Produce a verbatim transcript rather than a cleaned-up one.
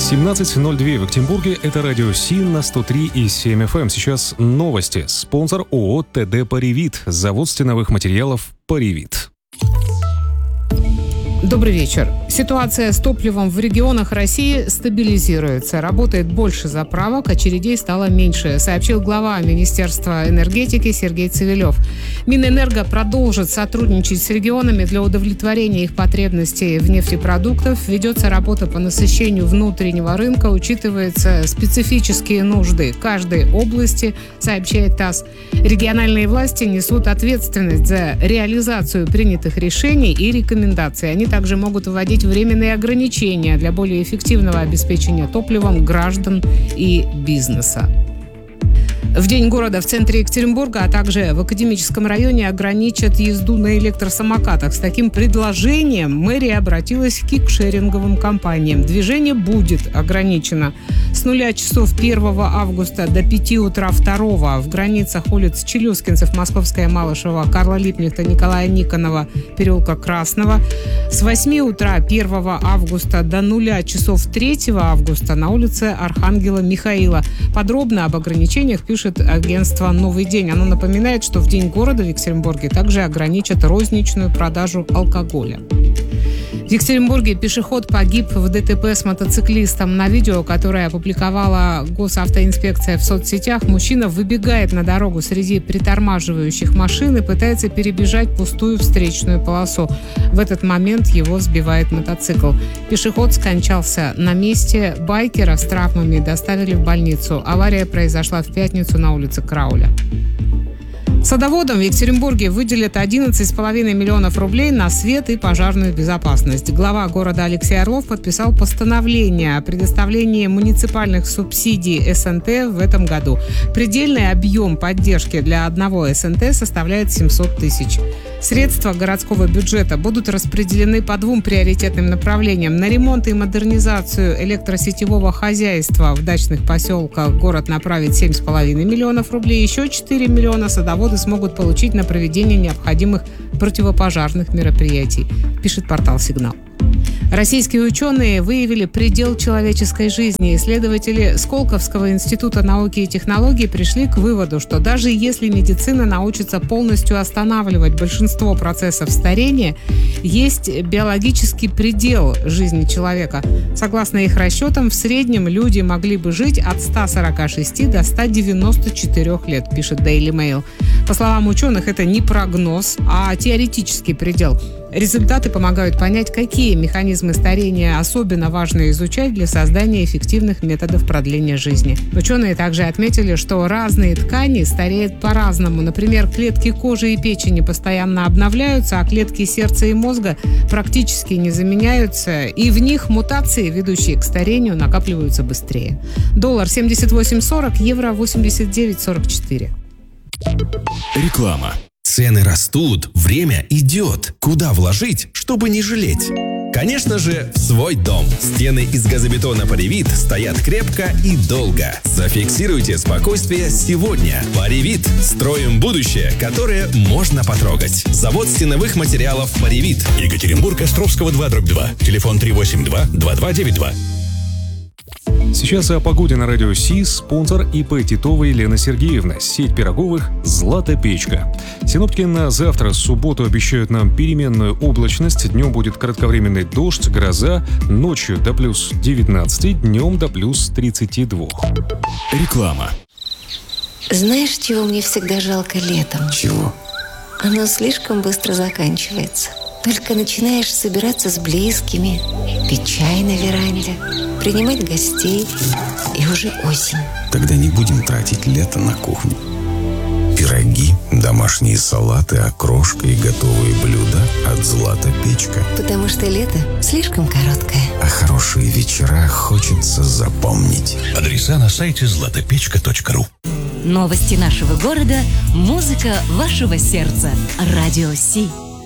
семнадцать ноль два в Екатеринбурге. Это радио Си на сто три и семь эф эм. Сейчас новости. Спонсор ООО ТД «Паривит». Завод стеновых материалов «Паривит». Добрый вечер. Ситуация с топливом в регионах России стабилизируется. Работает больше заправок, очередей стало меньше, сообщил глава Министерства энергетики Сергей Цивилев. Минэнерго продолжит сотрудничать с регионами для удовлетворения их потребностей в нефтепродуктах. Ведется работа по насыщению внутреннего рынка, учитываются специфические нужды каждой области, сообщает ТАСС. Региональные власти несут ответственность за реализацию принятых решений и рекомендаций. Они также могут вводить временные ограничения для более эффективного обеспечения топливом граждан и бизнеса. В День города в центре Екатеринбурга, а также в Академическом районе ограничат езду на электросамокатах. С таким предложением мэрия обратилась к кикшеринговым компаниям. Движение будет ограничено с нуля часов первого августа до пяти утра второго в границах улиц Челюскинцев, Московская, Малышева, Карла Липкнехта, Николая Никонова, переулка Красного. С восьми утра первого августа до нуля часов третьего августа на улице Архангела Михаила. Подробно об ограничениях пишет агентство «Новый день». Оно напоминает, что в День города в Екатеринбурге также ограничат розничную продажу алкоголя. В Екатеринбурге пешеход погиб в ДТП с мотоциклистом. На видео, которое опубликовала госавтоинспекция в соцсетях, мужчина выбегает на дорогу среди притормаживающих машин и пытается перебежать пустую встречную полосу. В этот момент его сбивает мотоцикл. Пешеход скончался на месте. Байкера с травмами доставили в больницу. Авария произошла в пятницу на улице Крауля. Садоводам в Екатеринбурге выделят одиннадцать с половиной миллионов рублей на свет и пожарную безопасность. Глава города Алексей Орлов подписал постановление о предоставлении муниципальных субсидий эс эн тэ в этом году. Предельный объем поддержки для одного эс эн тэ составляет семьсот тысяч. Средства городского бюджета будут распределены по двум приоритетным направлениям. На ремонт и модернизацию электросетевого хозяйства в дачных поселках город направит семь с половиной миллионов рублей. Еще четыре миллиона садоводы смогут получить на проведение необходимых противопожарных мероприятий, пишет портал «Сигнал». Российские ученые выявили предел человеческой жизни. Исследователи Сколковского института науки и технологий пришли к выводу, что даже если медицина научится полностью останавливать большинство процессов старения, есть биологический предел жизни человека. Согласно их расчетам, в среднем люди могли бы жить от ста сорока шести до ста девяноста четырёх лет, пишет Daily Mail. По словам ученых, это не прогноз, а теоретический предел. Результаты помогают понять, какие механизмы старения особенно важно изучать для создания эффективных методов продления жизни. Ученые также отметили, что разные ткани стареют по-разному. Например, клетки кожи и печени постоянно обновляются, а клетки сердца и мозга практически не заменяются, и в них мутации, ведущие к старению, накапливаются быстрее. Доллар семьдесят восемь сорок, евро восемьдесят девять сорок четыре. Реклама. Цены растут, время идет. Куда вложить, чтобы не жалеть? Конечно же, в свой дом. Стены из газобетона «Паривит» стоят крепко и долго. Зафиксируйте спокойствие сегодня. «Паривит» – строим будущее, которое можно потрогать. Завод стеновых материалов «Паривит». Екатеринбург, Островского, два дробь два. Телефон три восемь два два два девять два. Сейчас о погоде на радио Си. Спонсор ИП Титова Елена Сергеевна. Сеть пироговых «Злата Печка». Синоптики на завтра, субботу, обещают нам переменную облачность. Днем будет кратковременный дождь, гроза. Ночью до плюс девятнадцати, днем до плюс тридцати двух. Реклама. Знаешь, чего мне всегда жалко летом? Чего? Оно слишком быстро заканчивается. Только начинаешь собираться с близкими, пить чай на веранде, принимать гостей, и уже осень. Тогда не будем тратить лето на кухню. Пироги, домашние салаты, окрошка и готовые блюда от «Злата Печка». Потому что лето слишком короткое. А хорошие вечера хочется запомнить. Адреса на сайте злата печка точка ру. Новости нашего города, музыка вашего сердца. Радио Си.